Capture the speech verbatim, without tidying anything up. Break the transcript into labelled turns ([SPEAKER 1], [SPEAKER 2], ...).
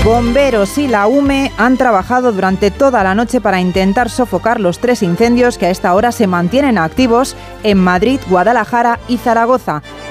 [SPEAKER 1] Bomberos y la U M E han trabajado durante toda la noche para intentar sofocar los tres incendios que a esta hora se mantienen activos en Madrid, Guadalajara y Zaragoza.